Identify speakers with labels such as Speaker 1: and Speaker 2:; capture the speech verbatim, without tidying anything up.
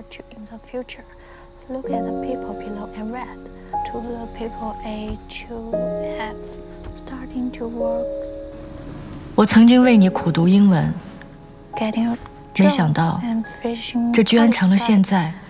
Speaker 1: to in the future. Look at the people below and read to the people age to have starting to work.
Speaker 2: 我曾经为你苦读英文，
Speaker 1: Getting a
Speaker 2: 没想到这居然成了现在